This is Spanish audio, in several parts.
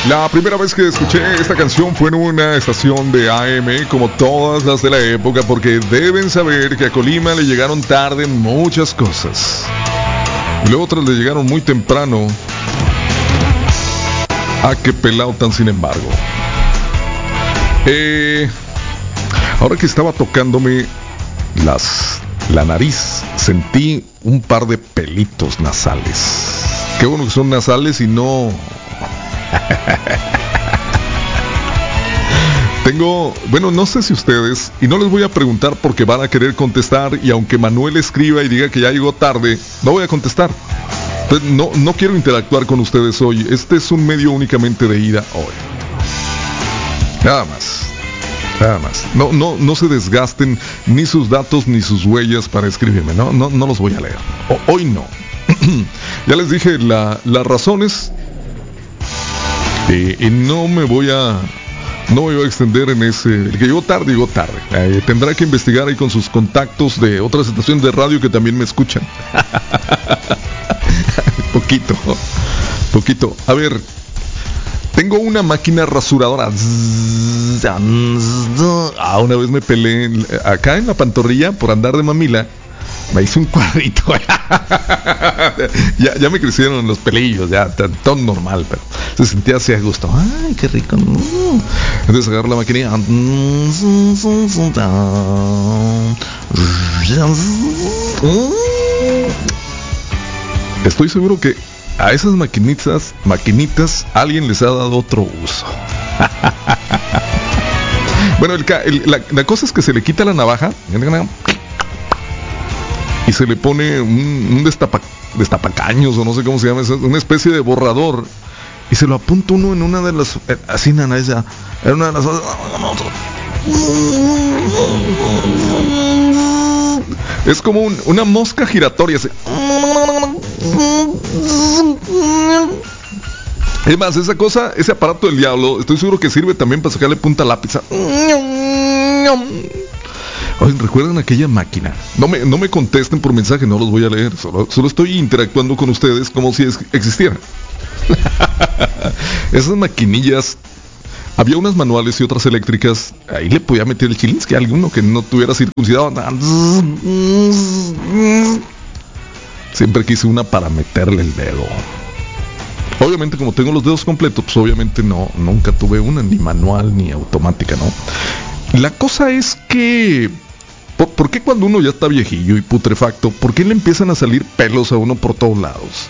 La primera vez que escuché esta canción fue en una estación de AM, como todas las de la época, porque deben saber que a Colima le llegaron tarde muchas cosas. Y luego otras le llegaron muy temprano. Ah, qué pelado tan sin embargo. Ahora que estaba tocándome la nariz, sentí un par de pelitos nasales. Qué bueno que son nasales y no... Bueno, no sé si ustedes, y no les voy a preguntar porque van a querer contestar, y aunque Manuel escriba y diga que ya llegó tarde, no voy a contestar. Entonces, no quiero interactuar con ustedes hoy. Este es un medio únicamente de ida hoy. Nada más. No se desgasten ni sus datos ni sus huellas para escribirme. No los voy a leer. Hoy no. Ya les dije las razones. Y no me voy a extender en ese. El que llegó tarde. Tendrá que investigar ahí con sus contactos de otras estaciones de radio que también me escuchan. Poquito. A ver, tengo una máquina rasuradora. Una vez me peleé acá en la pantorrilla por andar de mamila. Me hice un cuadrito. ya me crecieron los pelillos, ya todo normal, pero se sentía así a gusto. Ay, qué rico. Entonces agarro la maquinilla. Estoy seguro que a esas maquinitas alguien les ha dado otro uso. Bueno, la cosa es que se le quita la navaja y se le pone un destapacaños, o no sé cómo se llama, una especie de borrador, y se lo apunta uno en una de las, así en una de las, es como una mosca giratoria así. Es más, ese aparato del diablo, estoy seguro que sirve también para sacarle punta a lápiz. Oye, ¿recuerdan aquella máquina? No me contesten por mensaje, no los voy a leer. Solo estoy interactuando con ustedes como si existieran. Esas maquinillas, había unas manuales y otras eléctricas. Ahí le podía meter el Chilinsky a alguno que no tuviera circuncidado. Siempre quise una para meterle el dedo. Obviamente, como tengo los dedos completos, pues obviamente nunca tuve una, ni manual ni automática, ¿no? La cosa es que ¿por qué cuando uno ya está viejillo y putrefacto, por qué le empiezan a salir pelos a uno por todos lados?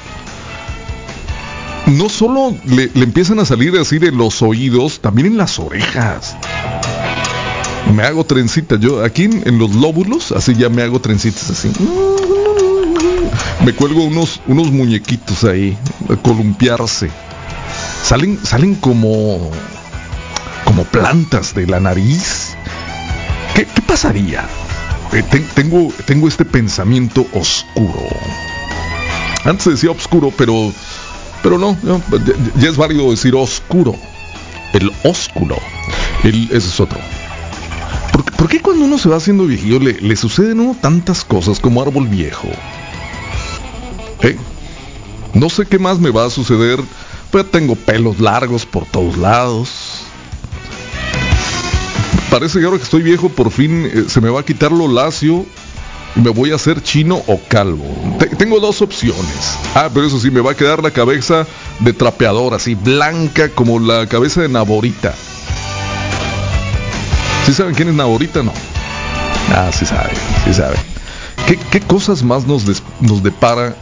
No solo le empiezan a salir así de los oídos, también en las orejas. Me hago trencitas, yo aquí en los lóbulos, así ya me hago trencitas así. Me cuelgo unos muñequitos ahí, a columpiarse. Salen como plantas de la nariz. ¿Qué pasaría? Tengo este pensamiento oscuro. Antes decía oscuro, pero no, ya es válido decir oscuro. El ósculo. Ese es otro. ¿Por qué cuando uno se va haciendo viejillo le suceden a uno tantas cosas como árbol viejo? No sé qué más me va a suceder, pero tengo pelos largos por todos lados. Parece que ahora que estoy viejo, por fin se me va a quitar lo lacio y me voy a hacer chino o calvo. Tengo dos opciones. Pero eso sí, me va a quedar la cabeza de trapeador, así blanca como la cabeza de Naborita. ¿Sí saben quién es Naborita? No. Sí saben. ¿Qué cosas más nos depara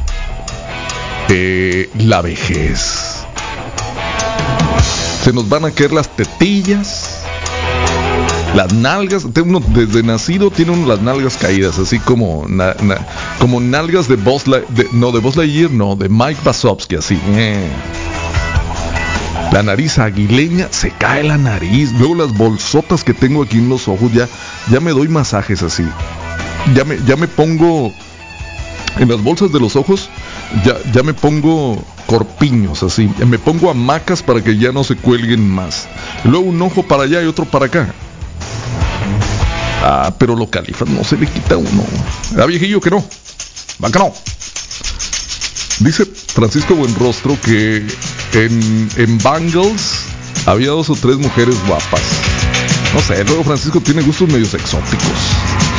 la vejez? Se nos van a caer las tetillas, las nalgas. Uno desde nacido tiene uno las nalgas caídas, así como nalgas de Buzz Lightyear, de Mike Wazowski, así. La nariz aguileña, se cae la nariz. Luego las bolsotas que tengo aquí en los ojos, ya me doy masajes así. Ya me pongo en las bolsas de los ojos, ya me pongo corpiños así. Me pongo hamacas para que ya no se cuelguen más. Luego un ojo para allá y otro para acá. Pero lo califas no se le quita a uno. Viejillo que no. Va que no. Dice Francisco Buenrostro que en Bangles había 2 o 3 mujeres guapas. No sé, luego Francisco tiene gustos medios exóticos.